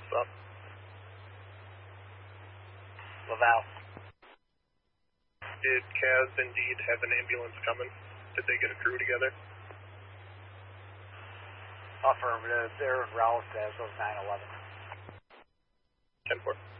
up. Laval. Did CAS indeed have an ambulance coming? Did they get a crew together? Affirmative. They're roused as of 9/11. 10-4.